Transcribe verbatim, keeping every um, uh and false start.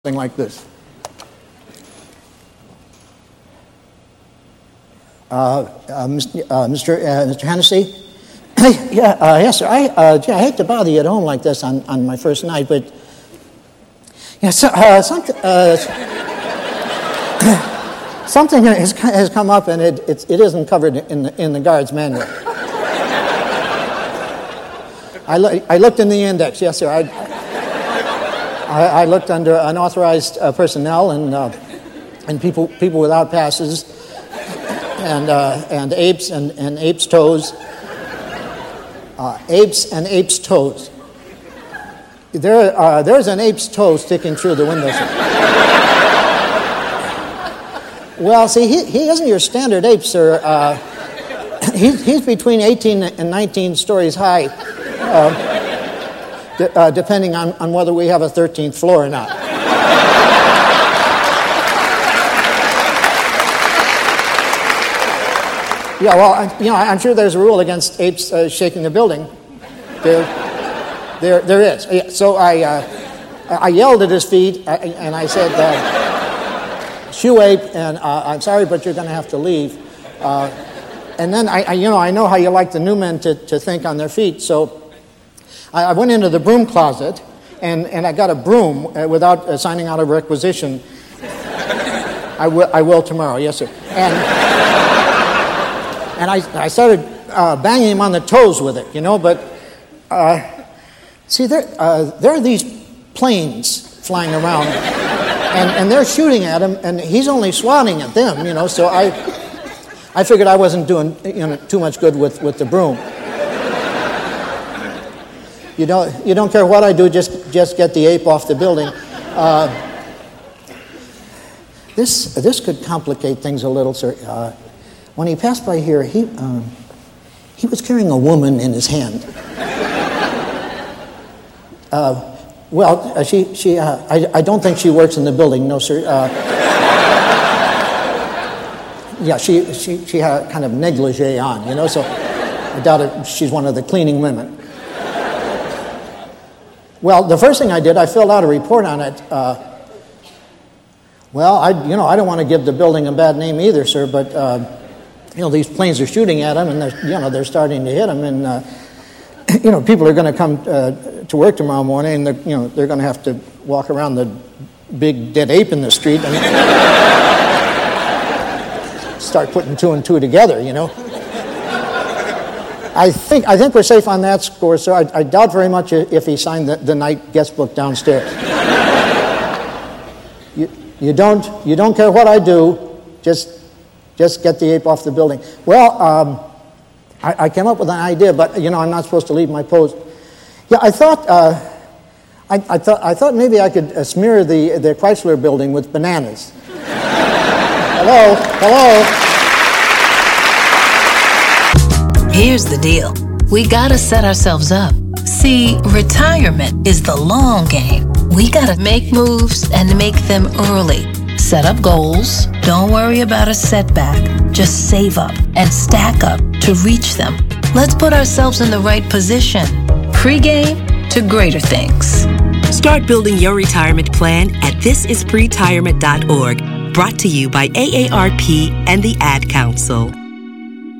Something like this. Uh, uh, Mister Uh, Mister Uh, Mister Hennessy? yeah, uh, yes, sir. I, uh, gee, I hate to bother you at home like this on, on my first night, but yeah, so, uh, something, uh, something has, has come up, and it, it, it isn't covered in the, in the guard's manual. I, lo- I looked in the index, yes, sir. I, I, I looked under unauthorized uh, personnel and uh, and people people without passes, and uh, and apes and, and apes' toes. Uh, apes and apes' toes. There uh, there's an ape's toe sticking through the window. Well, see, he he isn't your standard ape, sir. Uh, he's he's between eighteen and nineteen stories high. Uh, Uh, depending on, on whether we have a thirteenth floor or not. Yeah, well, I, you know, I'm sure there's a rule against apes uh, shaking the building. There, there, there is. Yeah, so I, uh, I yelled at his feet, uh, and I said, uh, "Shoe ape, and uh, I'm sorry, but you're going to have to leave." Uh, and then I, I, you know, I know how you like the new men to, to think on their feet, so. I went into the broom closet, and, and I got a broom uh, without uh, signing out a requisition. I will, I will tomorrow, yes, sir. And, and I, I started uh, banging him on the toes with it, you know, but uh, see, there, uh, there are these planes flying around, and, and they're shooting at him, and he's only swatting at them, you know, so I, I figured I wasn't doing you know, too much good with, with the broom. You don't, you don't care what I do, just, just get the ape off the building. Uh, this, this could complicate things a little, sir. Uh, when he passed by here, he, um, he was carrying a woman in his hand. Uh, well, uh, she, she, uh, I, I don't think she works in the building, no, sir. Uh, yeah, she, she, she had kind of negligee on, you know, so I doubt it, she's one of the cleaning women. Well, the first thing I did, I filled out a report on it. Uh, well, I, you know, I don't want to give the building a bad name either, sir. But uh, you know, these planes are shooting at him, and they're, you know, they're starting to hit him, and uh, you know, people are going to come uh, to work tomorrow morning, and they're, you know, they're going to have to walk around the big dead ape in the street and start putting two and two together, you know. I think I think we're safe on that score, sir. I, I doubt very much if he signed the, the night guest book downstairs. you, you don't you don't care what I do, just just get the ape off the building. Well, um, I, I came up with an idea, but you know I'm not supposed to leave my post. Yeah, I thought uh, I, I thought I thought maybe I could uh, smear the the Chrysler building with bananas. Hello, hello. Here's the deal. We gotta set ourselves up. See, retirement is the long game. We gotta make moves and make them early. Set up goals. Don't worry about a setback. Just save up and stack up to reach them. Let's put ourselves in the right position. Pre-game to greater things. Start building your retirement plan at this is pretirement dot org. Brought to you by A A R P and the Ad Council.